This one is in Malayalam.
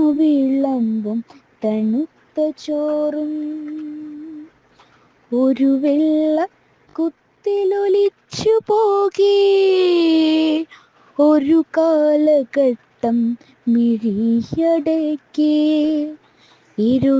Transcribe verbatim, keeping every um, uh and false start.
വിളമ്പും തണുത്ത ചോറും ഒരു വെള്ള കുത്തിലൊലിച്ചു പോകേ ഒരു കാലഘട്ടം മിഴിയടക്കേ ഇരു